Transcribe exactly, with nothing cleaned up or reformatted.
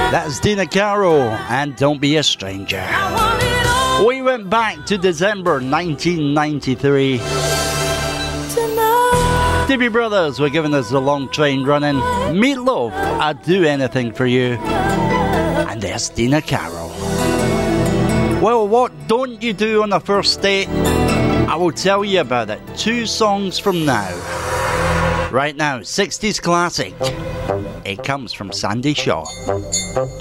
That's Dina Carroll and Don't Be a Stranger. We went back to December nineteen ninety-three. Doobie Brothers were giving us the long train running. Meatloaf, I'd do anything for you. And there's Dina Carroll. Well, what don't you do on a first date? I will tell you about it two songs from now. Right now, sixties classic. It comes from Sandy Shaw.